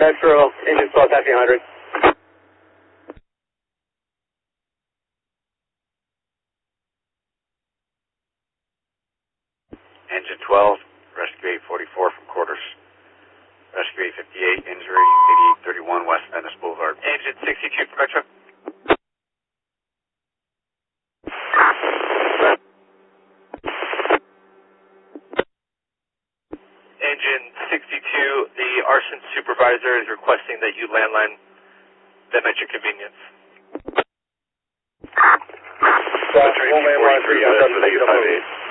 Metro, engine 12, taxi 100. Engine 12, rescue 844 from quarters. Rescue 858, injury 8831 West Venice Boulevard. Engine 62 for Metro. Engine 62, the arson supervisor is requesting that you landline them at your convenience. One-way 1 3 with 858.